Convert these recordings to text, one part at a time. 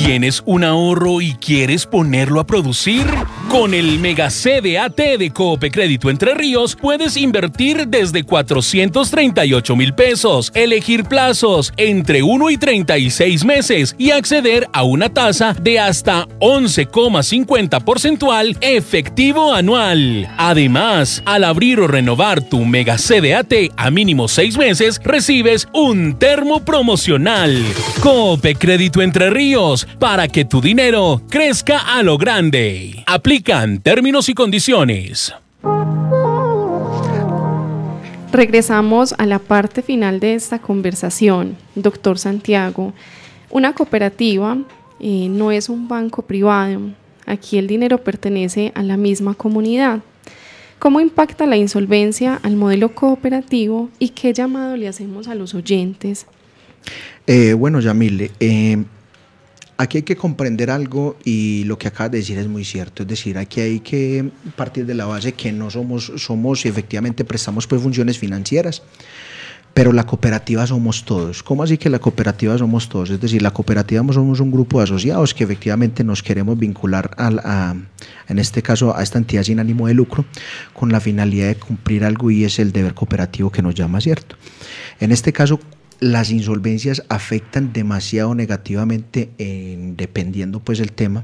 ¿Tienes un ahorro y quieres ponerlo a producir? Con el Mega CDAT de Coop Crédito Entre Ríos puedes invertir desde 438,000 pesos, elegir plazos entre 1 y 36 meses y acceder a una tasa de hasta 11,50 porcentual efectivo anual. Además, al abrir o renovar tu Mega CDAT a mínimo 6 meses, recibes un termo promocional. Coop Crédito Entre Ríos, para que tu dinero crezca a lo grande. Aplican términos y condiciones. Regresamos a la parte final de esta conversación, doctor Santiago. Una cooperativa no es un banco privado. Aquí el dinero pertenece a la misma comunidad. ¿Cómo impacta la insolvencia al modelo cooperativo y qué llamado le hacemos a los oyentes? Bueno, Yamile, aquí hay que comprender algo y lo que acabas de decir es muy cierto, es decir, aquí hay que partir de la base que no somos efectivamente prestamos pues funciones financieras, pero la cooperativa somos todos. ¿Cómo así que la cooperativa somos todos? Es decir, la cooperativa somos un grupo de asociados que efectivamente nos queremos vincular en este caso a esta entidad sin ánimo de lucro con la finalidad de cumplir algo y es el deber cooperativo que nos llama, ¿cierto? En este caso, las insolvencias afectan demasiado negativamente, dependiendo pues el tema,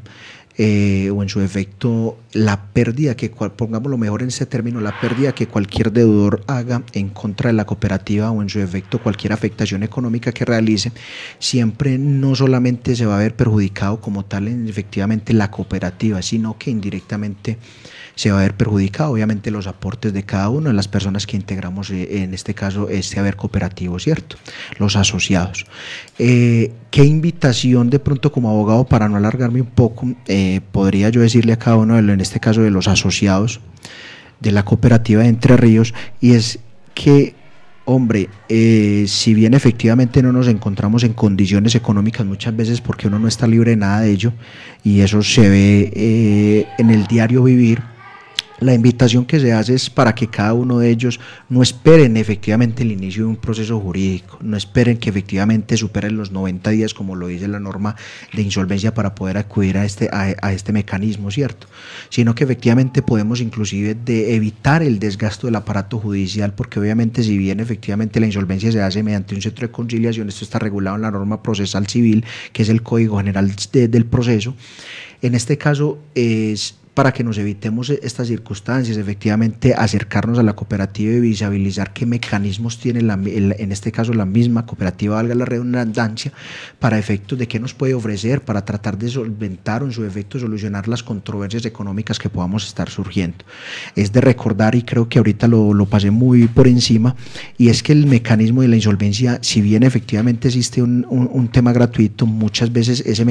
o en su efecto la pérdida que, pongámoslo mejor en ese término, la pérdida que cualquier deudor haga en contra de la cooperativa o en su efecto cualquier afectación económica que realice, siempre no solamente se va a ver perjudicado como tal en efectivamente la cooperativa, sino que indirectamente se va a ver perjudicado obviamente los aportes de cada una de las personas que integramos en este caso este haber cooperativo, ¿cierto? Los asociados. ¿Qué invitación de pronto como abogado, para no alargarme un poco, podría yo decirle a cada uno en este caso de los asociados de la cooperativa de Entre Ríos? Y es que, hombre, si bien efectivamente no nos encontramos en condiciones económicas muchas veces porque uno no está libre de nada de ello y eso se ve en el diario vivir, la invitación que se hace es para que cada uno de ellos no esperen efectivamente el inicio de un proceso jurídico, no esperen que efectivamente superen los 90 días como lo dice la norma de insolvencia para poder acudir a este mecanismo, ¿cierto? Sino que efectivamente podemos inclusive evitar el desgasto del aparato judicial, porque obviamente si bien efectivamente la insolvencia se hace mediante un centro de conciliación, esto está regulado en la norma procesal civil, que es el Código General del Proceso, en este caso es para que nos evitemos estas circunstancias, efectivamente acercarnos a la cooperativa y visibilizar qué mecanismos tiene en este caso la misma cooperativa, valga la redundancia, para efectos de qué nos puede ofrecer para tratar de solventar o en su efecto solucionar las controversias económicas que podamos estar surgiendo. Es de recordar, y creo que ahorita lo pasé muy por encima, y es que el mecanismo de la insolvencia, si bien efectivamente existe un tema gratuito, muchas veces ese